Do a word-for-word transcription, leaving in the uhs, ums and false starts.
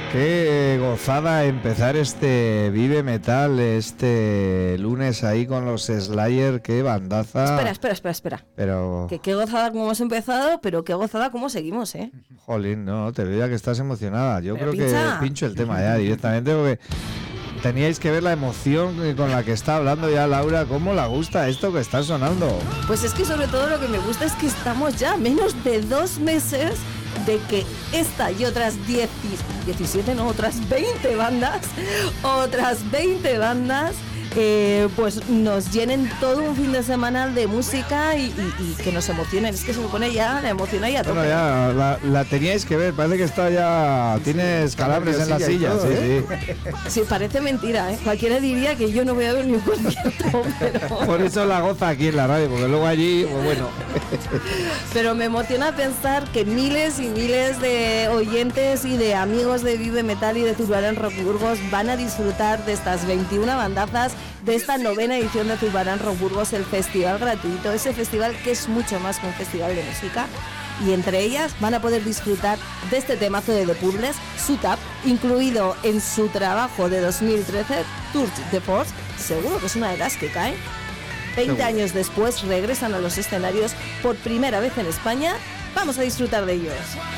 Qué gozada empezar este Vive Metal este lunes ahí con los Slayer, qué bandaza. Espera, espera, espera, espera. Pero... Que qué gozada como hemos empezado, pero qué gozada como seguimos, ¿eh? Jolín, no, te veo ya que estás emocionada. Yo pero creo pincha. que pincho el tema ya directamente porque teníais que ver la emoción con la que está hablando ya Laura, cómo le gusta esto que está sonando. Pues es que sobre todo lo que me gusta es que estamos ya a menos de dos meses de que esta y otras diez, diecisiete, no, otras veinte bandas, otras veinte bandas, eh, pues nos llenen todo un fin de semana de música y, y, y que nos emocionen. Es que se me pone ya la emoción ahí a tope. Bueno, ya la, la teníais que ver, parece que está ya, tienes calambres en la silla, todo, sí, ¿eh? sí. Sí, parece mentira, ¿eh? Cualquiera diría que yo no voy a ver ni un concierto, pero... Por eso la goza aquí en la radio, porque luego allí, pues bueno. Pero me emociona pensar que miles y miles de oyentes y de amigos de Vive Metal y de Zurbarán Rock Burgos van a disfrutar de estas veintiuna bandazas, de esta novena edición de Zurbarán Rock Burgos, el festival gratuito, ese festival que es mucho más que un festival de música. Y entre ellas van a poder disfrutar de este temazo de The Puzzles, Suit Up, incluido en su trabajo de dos mil trece, Tour de Force. Seguro que es una de las que caen. veinte Seguro. años después regresan a los escenarios por primera vez en España. Vamos a disfrutar de ellos.